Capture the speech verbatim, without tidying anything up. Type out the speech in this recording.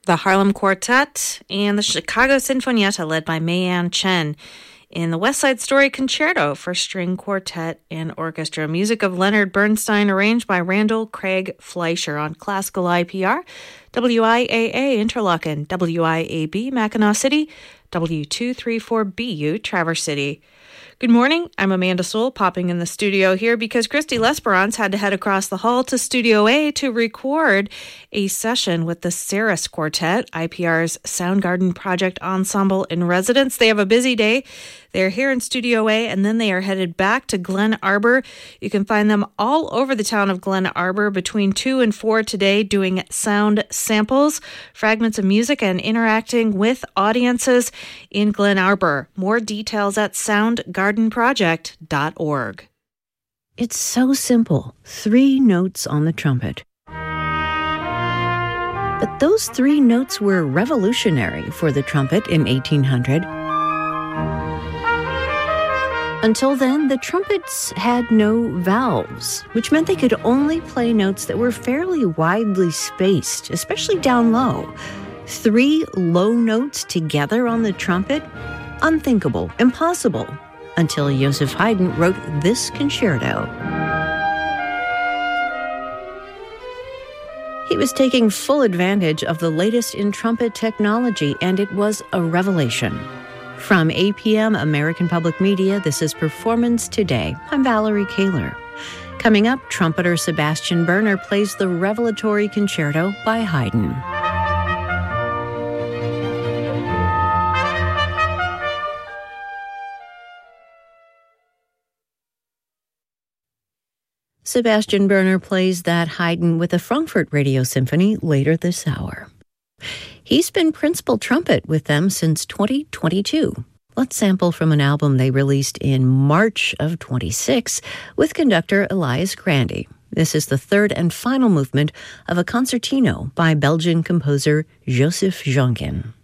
the Harlem Quartet, and the Chicago Sinfonietta led by Mei-Ann Chen in the West Side Story Concerto for string quartet and orchestra. Music of Leonard Bernstein arranged by Randall Craig Fleischer on Classical I P R, W I A A Interlochen, W I A B Mackinac City, W two thirty-four B U Traverse City. Good morning, I'm Amanda Soul, popping in the studio here because Christy Lesperance had to head across the hall to Studio A to record a session with the Saris Quartet, I P R's Soundgarden Project Ensemble in residence. They have a busy day. They're here in Studio A, and then they are headed back to Glen Arbor. You can find them all over the town of Glen Arbor between two and four today doing sound samples, fragments of music, and interacting with audiences in Glen Arbor. More details at sound garden project dot org. It's so simple. Three notes on the trumpet. But those three notes were revolutionary for the trumpet in eighteen hundred. Until then, the trumpets had no valves, which meant they could only play notes that were fairly widely spaced, especially down low. Three low notes together on the trumpet? Unthinkable, impossible, until Joseph Haydn wrote this concerto. He was taking full advantage of the latest in trumpet technology, and it was a revelation. From A P M American Public Media, this is Performance Today. I'm Valerie Kaler. Coming up, trumpeter Sebastian Berner plays the revelatory concerto by Haydn. Sebastian Berner plays that Haydn with the Frankfurt Radio Symphony later this hour. He's been principal trumpet with them since twenty twenty-two. Let's sample from an album they released in March of twenty-six with conductor Elias Grandy. This is the third and final movement of a concertino by Belgian composer Joseph Jonkin.